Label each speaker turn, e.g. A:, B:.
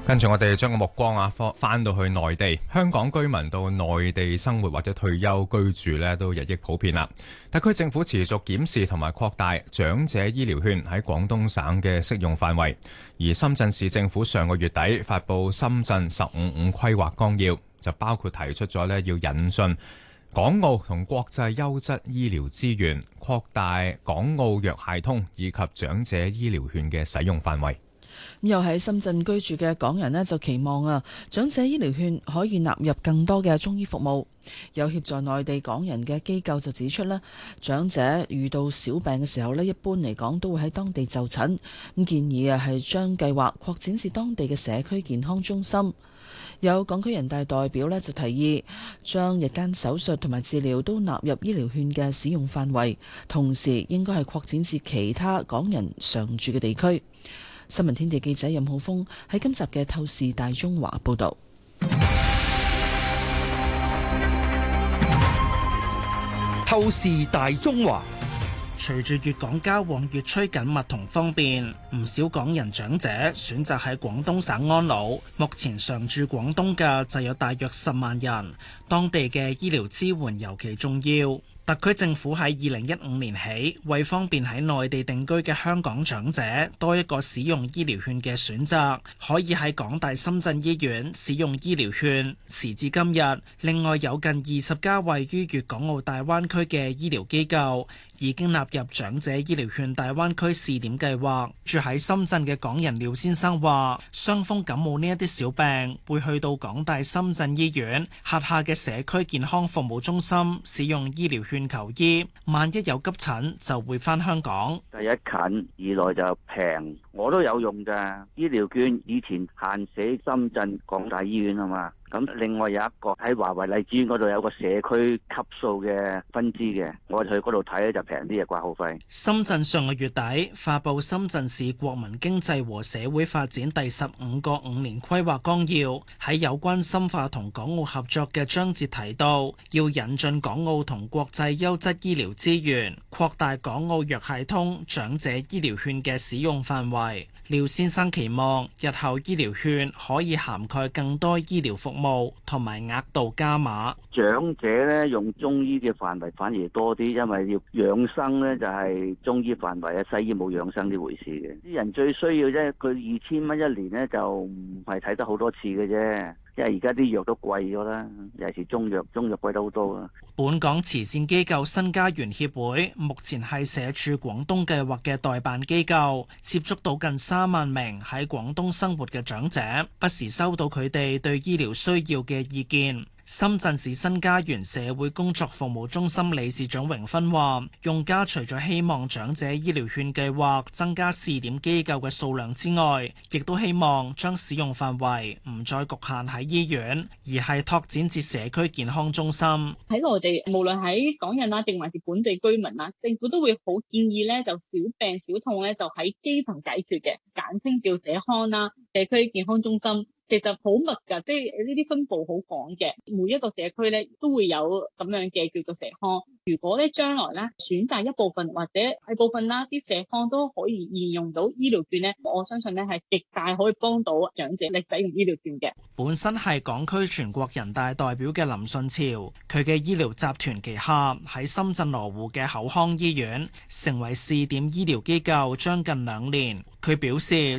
A: 跟住我哋將個目光翻到去內地，香港居民到內地生活或者退休居住呢都日益普遍啦。特區政府持續檢視同埋擴大長者醫療券喺廣東省嘅適用範圍，而深圳市政府上個月底發布深圳15-5規劃綱要，就包括提出咗呢要引進港澳同國際優質醫療資源，擴大港澳藥械通以及長者醫療券嘅使用範圍。
B: 又喺深圳居住嘅港人呢，就期望長者醫療券可以納入更多嘅中醫服務。有協助內地港人嘅機構就指出咧，長者遇到小病嘅時候呢，一般嚟講都會喺當地就診。咁建議係將計劃擴展至當地嘅社區健康中心。有港區人大代表呢，就提議將日間手術同埋治療都納入醫療券嘅使用範圍，同時應該係擴展至其他港人常住嘅地區。新聞天地記者任浩峰喺今集嘅透視大中華報道。
C: 透視大中華，隨住粵港交往越趨緊密同方便，唔少港人長者選擇喺廣東省安老。目前常駐廣東嘅就有大約10萬人，當地嘅醫療支援尤其重要。特區政府喺2015年起，為方便喺內地定居嘅香港長者多一個使用醫療券嘅選擇，可以喺港大深圳醫院使用醫療券。時至今日，另外有近20家位於粵港澳大灣區嘅醫療機構已經納入長者醫療券大灣區試點計劃。住喺深圳嘅港人廖先生話，傷風感冒呢一啲小病會去到港大深圳醫院轄下嘅社區健康服務中心使用醫療券求醫，萬一有急診就會返香港。
D: 第一近，二來就平，我都有用㗎醫療券。以前限死深圳港大醫院啊嘛。咁另外有一個喺華為荔枝園嗰度有個社區級數嘅分支嘅，我哋去嗰度睇咧就平啲嘅掛號費。
C: 深圳上個月底發布深圳市國民經濟和社會發展第15個5年規劃綱要，喺有關深化同港澳合作嘅章節提到，要引進港澳同國際優質醫療資源，擴大港澳藥械通長者醫療券嘅使用範圍。廖先生期望日後醫療券可以涵蓋更多醫療服務同埋額度加碼。
D: 長者咧用中醫嘅範圍反而多啲，因為要養生咧就係中醫範圍啊，西醫冇養生呢回事嘅。啲人最需要啫，佢2000蚊一年咧就唔係睇得好多次嘅啫。因為而家啲藥都貴咗啦，尤其是中藥貴得好多啊。
C: 本港慈善機構新家園協會目前係社署廣東計劃嘅代辦機構，接觸到近3萬名喺廣東生活嘅長者，不時收到佢哋對醫療需要嘅意見。深圳市新家園社會工作服務中心理事長榮芬話，用家除咗希望長者醫療券計劃增加試點機構嘅數量之外，亦都希望將使用範圍唔再局限喺醫院，而係拓展至社區健康中心。
E: 喺內地，無論喺港人啦，定還是本地居民啦，政府都會好建議咧，就小病小痛咧，就喺基層解決嘅，簡稱叫社康啦，社區健康中心。其實好密㗎，即係呢啲分佈好廣嘅，每一個社區咧都會有咁樣嘅叫做社康。如果咧將來咧選擇一部分或者係部分啦，啲社康都可以沿用到醫療券咧，我相信咧係極大可以幫到長者嚟使用醫療券嘅。
C: 本身係港區全國人大代表嘅林順潮，佢嘅醫療集團旗下喺深圳羅湖嘅口腔醫院成為試點醫療機構將近2年。佢表示，